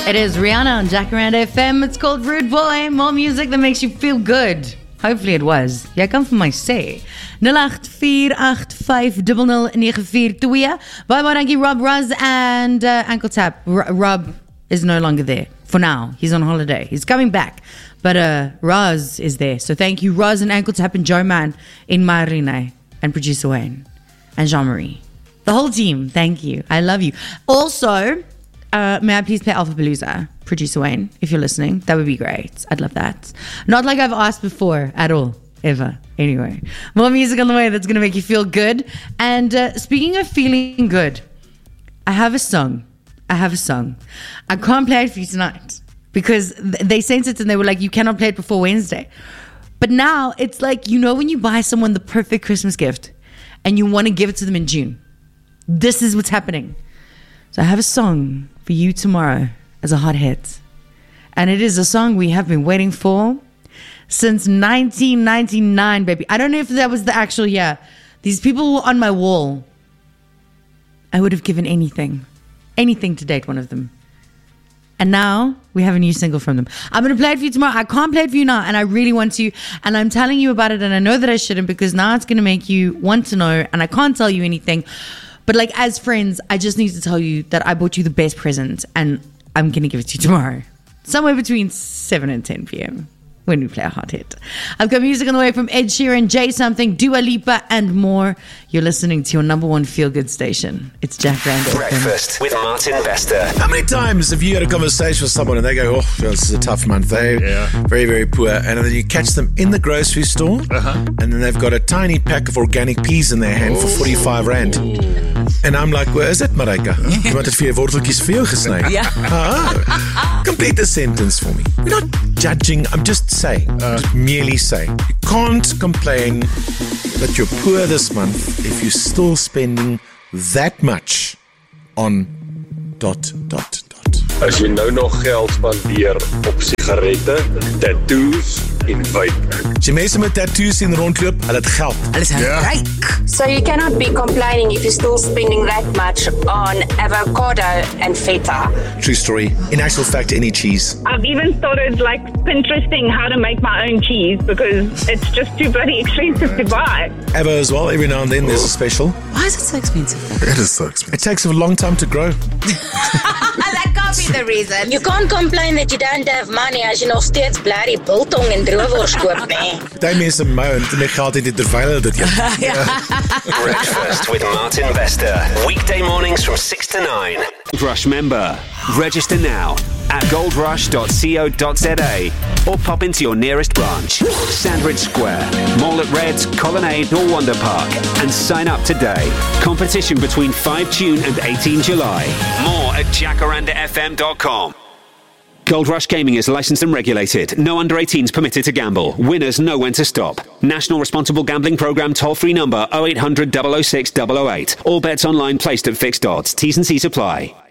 It is Rihanna on Jacaranda FM. It's called Rude Boy. More music that makes you feel good. Hopefully it was. Jy kan vir my sê 0848850094. Bye bye, dankie Rob Ruz and Ankle Tap. Rob is no longer there for now. He's on holiday. He's coming back. But Roz is there. So thank you, Roz and Ankle Tap and Joe Man in Marine and producer Wayne and Jean-Marie. The whole team, thank you. I love you. Also, may I please play Alpha Palooza, producer Wayne, if you're listening? That would be great. I'd love that. Not like I've asked before at all, ever. Anyway, more music on the way that's going to make you feel good. And speaking of feeling good, I have a song. I can't play it for you tonight because they sent it and they were like, you cannot play it before Wednesday. But now it's like, when you buy someone the perfect Christmas gift and you want to give it to them in June. This is what's happening. So I have a song for you tomorrow as a hot hit. And it is a song we have been waiting for since 1999, baby. I don't know if that was the actual year. These people were on my wall. I would have given anything to date one of them. And now we have a new single from them. I'm going to play it for you tomorrow. I can't play it for you now, and I really want to. And I'm telling you about it, and I know that I shouldn't because now it's going to make you want to know, and I can't tell you anything. But like as friends, I just need to tell you that I bought you the best present, and I'm going to give it to you tomorrow. Somewhere between 7 and 10 p.m. when we play a hot hit. I've got music on the way from Ed Sheeran, Jay Something, Dua Lipa, and more. You're listening to your number one feel-good station. It's Jacaranda Breakfast with Martin Bester. How many times have you had a conversation with someone and they go, this is a tough month, they're very, very poor, and then you catch them in the grocery store and then they've got a tiny pack of organic peas in their hand for 45 Rand. And I'm like, where is it, Marika? Iemand het 4 worteltjies vir jou gesny. Complete the sentence for me. We're not judging, I'm just saying, just merely saying. You can't complain that you're poor this month if you're still spending that much on ... As jy nou nog geld spandeer op sigarette, tattoos en vape. As jy mense met tattoos in rondloop, hulle het geld. Hulle is rijk. So you cannot be complaining if you're still spending that much on avocado and feta. True story. In actual fact, any cheese. I've even started Pinteresting how to make my own cheese because it's just too bloody expensive to buy. Avo as well, every now and then there's a special. Why is it so expensive? It is so expensive. It takes a long time to grow. That can't be the reason. You can't complain that you don't have money as jy nog steeds bloody biltong en droewors koop, nee. Die mense mou en my geld het terwyl hulle dit eet. Breakfast with Martin Bester. Weekday mornings from 6 to 9. Rush member. Register now at goldrush.co.za or pop into your nearest branch. Sandridge Square, Mall at Reds, Colonnade or Wonder Park and sign up today. Competition between 5 June and 18 July. More at jacarandafm.com. Gold Rush Gaming is licensed and regulated. No under 18s permitted to gamble. Winners know when to stop. National Responsible Gambling Programme toll-free number 0800 006 008. All bets online placed at fixed odds. T's and C's apply.